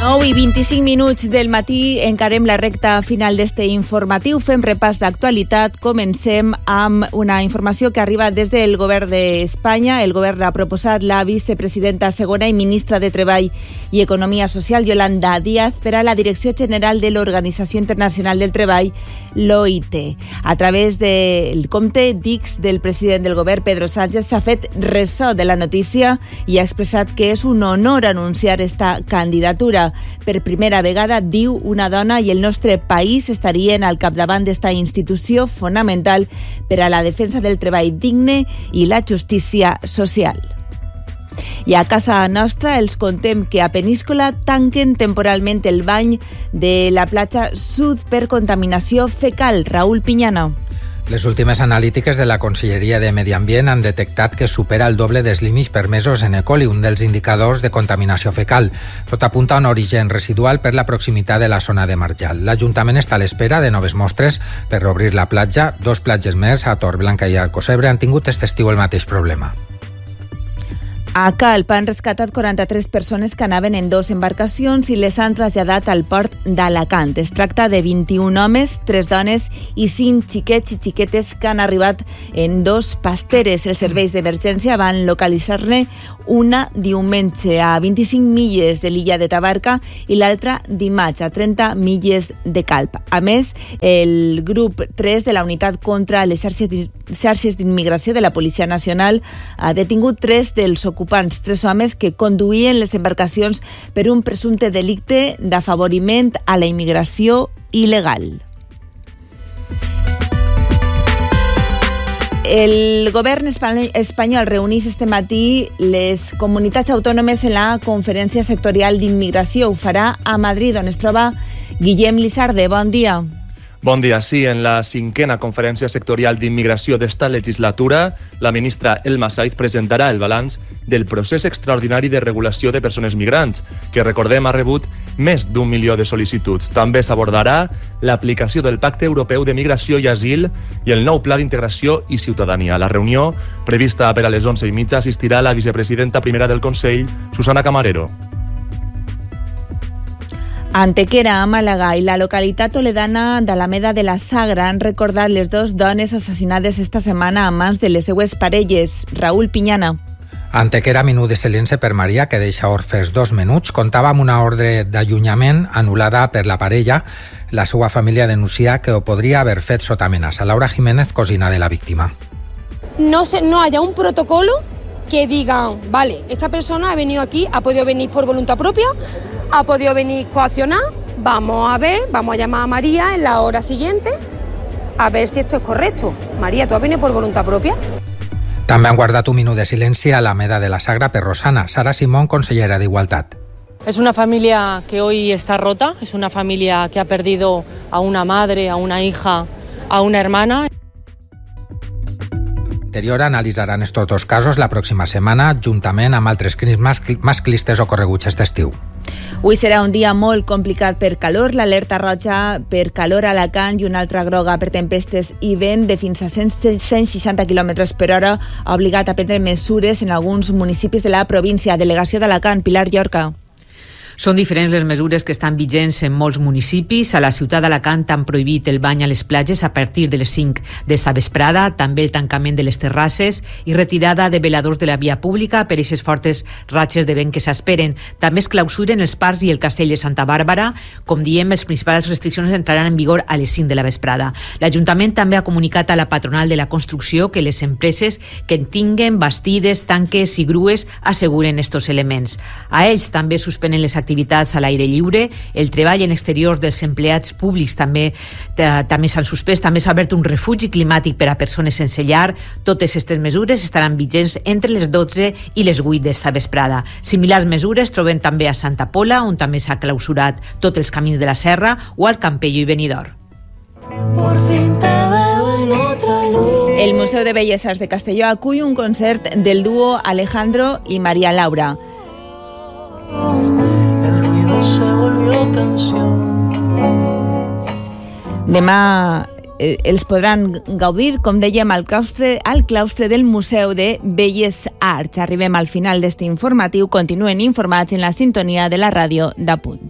9:25 del matí, encarem la recta final d'este informatiu. Fem repàs d'actualitat. Comencem amb una informació que arriba des del govern d'Espanya. El govern ha proposat la vicepresidenta segona i ministra de Treball i Economia Social, Yolanda Díaz, per a la Direcció General de l'Organització Internacional del Treball, l'OIT. A través del compte d'X del president del govern, Pedro Sánchez, s'ha fet ressò de la notícia i ha expressat que és un honor anunciar esta candidatura. Per primera vegada, diu, una dona i el nostre país estarien al capdavant d'esta institució fonamental per a la defensa del treball digne i la justícia social. I a casa nostra els contem que a Peníscola tanquen temporalment el bany de la platja sud per contaminació fecal. Raúl Piñana. Les últimes analítiques de la Conselleria de Medi Ambient han detectat que supera el doble dels límits permesos en E. coli, un dels indicadors de contaminació fecal. Tot apunta a un origen residual per la proximitat de la zona de Marjal. L'Ajuntament està a l'espera de noves mostres per reobrir la platja. Dos platges més, a Torreblanca i a Alcocebre, han tingut aquest estiu el mateix problema. A Calp han rescatat 43 persones que anaven en 2 embarcacions i les han traslladat al port d'Alacant. Es tracta de 21 homes, 3 dones i 5 xiquets i xiquetes que han arribat en 2 pasteres. Els serveis d'emergència van localitzar-ne una diumenge a 25 milles de l'illa de Tabarca i l'altra dimarts a 30 milles de Calp. A més, el grup 3 de la unitat contra les xarxes d'immigració de la Policia Nacional ha detingut 3 dels ocupants, 3 homes que conduïen les embarcacions per un presumpte delicte d'afavoriment a la immigració il·legal. El govern espanyol reuneix este matí les comunitats autònomes en la Conferència Sectorial d'Immigració. Ho farà a Madrid, on es troba Guillem Lizarde. Bon dia. Bon dia. Sí, en la 5a Conferència Sectorial d'Immigració d'esta legislatura, la ministra Elma Saiz presentarà el balanç del procés extraordinari de regulació de persones migrants, que, recordem, ha rebut més d'1 milió de sol·licituds. També s'abordarà l'aplicació del Pacte Europeu de Migració i Asil i el nou Pla d'Integració i Ciutadania. La reunió, prevista per a les 11:30, assistirà la vicepresidenta primera del Consell, Susana Camarero. Antequera, a Màlaga, i la localitat toledana d'Alameda de la Sagra han recordat les 2 dones assassinades esta setmana a mans de les seues parelles. Raúl Piñana. Antequera, minut de silenci per Maria, que deixa orfes 2 menuts, comptava amb una ordre d'allunyament anul·lada per la parella. La seva família denuncia que ho podria haver fet sota amenaça. Laura Jiménez, cosina de la víctima. No haya un protocolo que digan, vale, esta persona ha venido aquí, ha podido venir por voluntad propia, ha podido venir coaccionar, vamos a llamar a María en la hora siguiente a ver si esto es correcto. María, ¿tú has venido por voluntad propia? També han guardat un minut de silenci a l'Alameda de la Sagra per Rosana. Sara Simón, consellera d'Igualtat. Es una familia que hoy está rota, es una familia que ha perdido a una madre, a una hija, a una hermana. Analitzaran estos 2 casos la pròxima setmana, juntament amb altres crims masclistes ocorreguts aquest estiu. Avui serà un dia molt complicat per calor. L'alerta roja per calor a Alacant i una altra groga per tempestes i vent de fins a 160 km per hora ha obligat a prendre mesures en alguns municipis de la província. Delegació d'Alacant, Pilar Llorca. Són diferents les mesures que estan vigents en molts municipis. A la ciutat d'Alacant han prohibit el bany a les platges a partir de les 5 d'esta vesprada, també el tancament de les terrasses i retirada de veladors de la via pública per aquestes fortes ratxes de vent que s'esperen. També es clausuren els parcs i el castell de Santa Bàrbara. Com diem, les principals restriccions entraran en vigor a les 5 de la vesprada. L'Ajuntament també ha comunicat a la patronal de la construcció que les empreses que tinguen bastides, tanques i grues asseguren estos elements. A ells també suspenen les activitats a l'aire lliure, el treball en exterior dels empleats públics també s'han suspès, també s'ha obert un refugi climàtic per a persones sense llar. Totes aquestes mesures estaran vigents entre les 12 i les 8 d'esta vesprada. Similars mesures trobem també a Santa Pola, on també s'ha clausurat tots els camins de la serra, o al Campello i Benidorm. El Museu de Belles Arts de Castelló acull un concert del dúo Alejandro i María Laura. Demà els podran gaudir, com dèiem, al claustre del Museu de Belles Arts. Arribem al final d'aquest informatiu. Continuen informats en la sintonia de la ràdio d'Apunt.